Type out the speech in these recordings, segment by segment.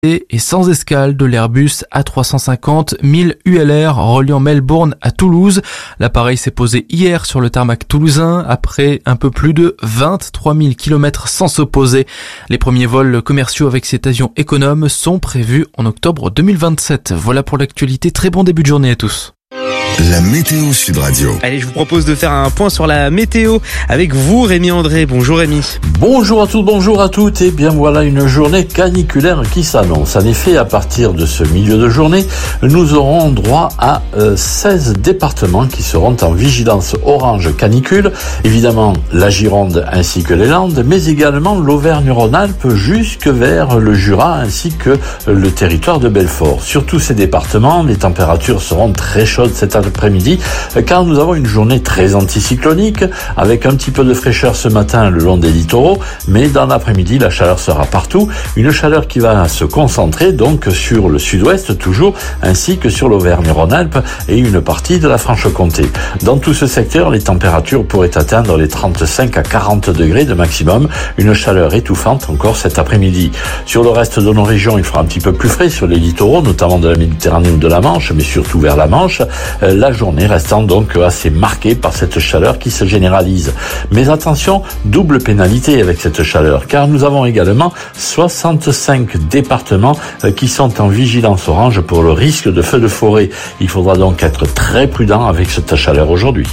et sans escale de l'Airbus A350 1000 ULR reliant Melbourne à Toulouse. L'appareil s'est posé hier sur le tarmac toulousain après un peu plus de 23 000 km sans se poser. Les premiers vols commerciaux avec cet avion économe sont prévus en octobre 2027. Voilà pour l'actualité. Très bon début de journée à tous. La météo Sud Radio. Allez, je vous propose de faire un point sur la météo avec vous, Rémi André. Bonjour Rémi. Bonjour à tous, bonjour à toutes. Et bien voilà une journée caniculaire qui s'annonce. En effet, à partir de ce milieu de journée, nous aurons droit à 16 départements qui seront en vigilance orange canicule. Évidemment, la Gironde ainsi que les Landes, mais également l'Auvergne-Rhône-Alpes jusque vers le Jura ainsi que le territoire de Belfort. Sur tous ces départements, les températures seront très chaudes cet après-midi car nous avons une journée très anticyclonique avec un petit peu de fraîcheur ce matin le long des littoraux, mais dans l'après-midi la chaleur sera partout, une chaleur qui va se concentrer donc sur le sud-ouest toujours ainsi que sur l'Auvergne-Rhône-Alpes et une partie de la Franche-Comté. Dans tout ce secteur, les températures pourraient atteindre les 35 à 40 degrés de maximum, une chaleur étouffante encore cet après-midi. Sur le reste de nos régions, il fera un petit peu plus frais sur les littoraux, notamment de la Méditerranée ou de la Manche, mais surtout vers la Manche. La journée restant donc assez marquée par cette chaleur qui se généralise. Mais attention, double pénalité avec cette chaleur, car nous avons également 65 départements qui sont en vigilance orange pour le risque de feux de forêt. Il faudra donc être très prudent avec cette chaleur aujourd'hui.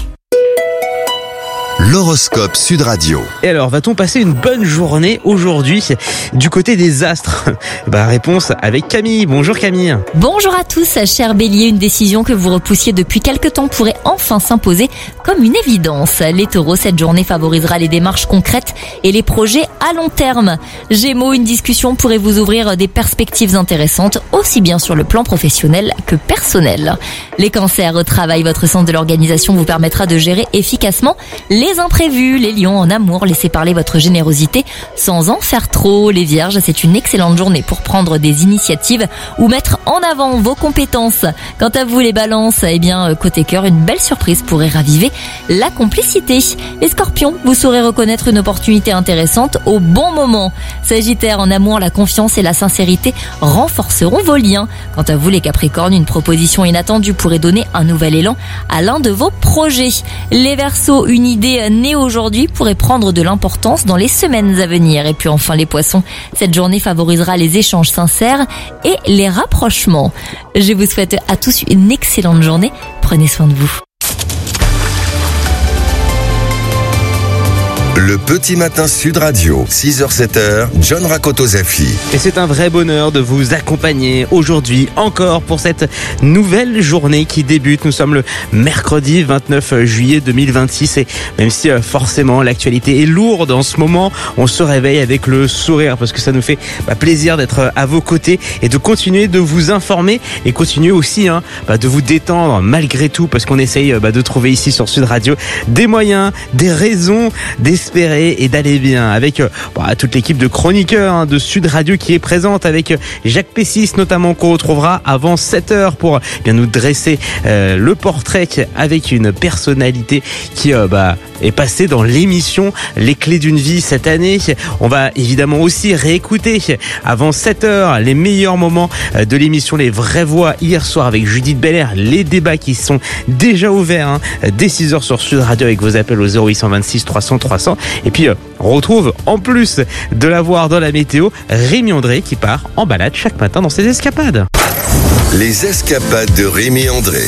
L'horoscope Sud Radio. Et alors, va-t-on passer une bonne journée aujourd'hui du côté des astres? Réponse avec Camille. Bonjour Camille. Bonjour à tous, cher Bélier. Une décision que vous repoussiez depuis quelque temps pourrait enfin s'imposer comme une évidence. Les Taureaux, cette journée favorisera les démarches concrètes et les projets à long terme. Gémeaux, une discussion pourrait vous ouvrir des perspectives intéressantes, aussi bien sur le plan professionnel que personnel. Les Cancers, au travail, votre sens de l'organisation vous permettra de gérer efficacement les imprévus. Les Lions, en amour, laissez parler votre générosité sans en faire trop. Les Vierges, c'est une excellente journée pour prendre des initiatives ou mettre en avant vos compétences. Quant à vous les Balances, côté cœur, une belle surprise pourrait raviver la complicité. Les Scorpions, vous saurez reconnaître une opportunité intéressante au bon moment. Sagittaire, en amour, la confiance et la sincérité renforceront vos liens. Quant à vous les Capricornes, une proposition inattendue pourrait donner un nouvel élan à l'un de vos projets. Les Verseaux, une idée née aujourd'hui pourrait prendre de l'importance dans les semaines à venir. Et puis enfin les Poissons, cette journée favorisera les échanges sincères et les rapprochements. Je vous souhaite à tous une excellente journée. Prenez soin de vous. Le petit matin Sud Radio, 6h-7h, John Rakoto-Zafi. Et c'est un vrai bonheur de vous accompagner aujourd'hui encore pour cette nouvelle journée qui débute. Nous sommes le mercredi 29 juillet 2026 et même si forcément l'actualité est lourde en ce moment, on se réveille avec le sourire parce que ça nous fait plaisir d'être à vos côtés et de continuer de vous informer et continuer aussi de vous détendre malgré tout parce qu'on essaye de trouver ici sur Sud Radio des moyens, des raisons, d'espérer et d'aller bien avec toute l'équipe de chroniqueurs de Sud Radio qui est présente avec Jacques Pessis notamment qu'on retrouvera avant 7h pour bien nous dresser le portrait avec une personnalité qui est passée dans l'émission Les Clés d'une vie cette année. On va évidemment aussi réécouter avant 7h les meilleurs moments de l'émission Les Vraies Voix hier soir avec Judith Belair, les débats qui sont déjà ouverts dès 6h sur Sud Radio avec vos appels au 0826 300 300. Et puis on retrouve en plus de la voir dans la météo Rémi André qui part en balade chaque matin dans ses escapades. Les escapades de Rémi André.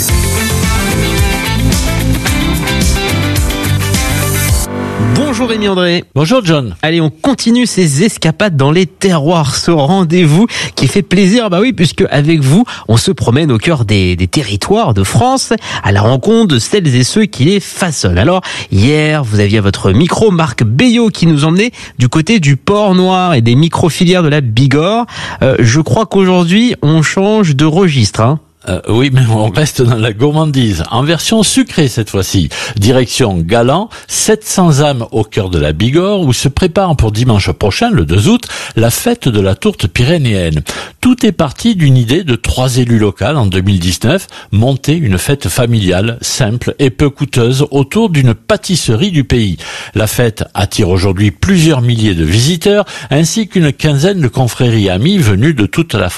Bonjour Rémi André. Bonjour John. Allez, on continue ces escapades dans les terroirs, ce rendez-vous qui fait plaisir, puisque avec vous, on se promène au cœur des territoires de France à la rencontre de celles et ceux qui les façonnent. Alors, hier, vous aviez votre micro Marc Bayot qui nous emmenait du côté du Port-Noir et des micro-filières de la Bigorre. Je crois qu'aujourd'hui, on change de registre, Oui, mais on reste dans la gourmandise, en version sucrée cette fois-ci. Direction Galan, 700 âmes au cœur de la Bigorre, où se prépare pour dimanche prochain, le 2 août, la fête de la tourte pyrénéenne. Tout est parti d'une idée de 3 élus locaux en 2019, monter une fête familiale, simple et peu coûteuse, autour d'une pâtisserie du pays. La fête attire aujourd'hui plusieurs milliers de visiteurs, ainsi qu'une quinzaine de confréries amies venues de toute la France.